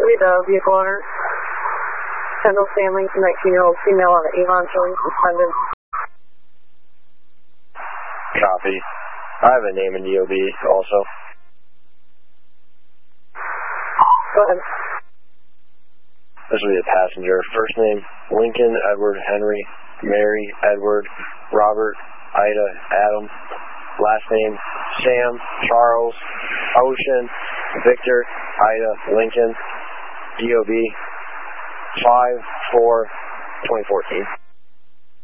the vehicle owner. Kendall Stanley, 19-year-old female on the Avon showing suspended. Copy. I have a name in DOB also. Go ahead. This will be a passenger. First name, Lincoln Edward Henry, Mary Edward, Robert Ida Adam. Last name, Sam Charles Ocean Victor Ida Lincoln. DOB 5/4/2014.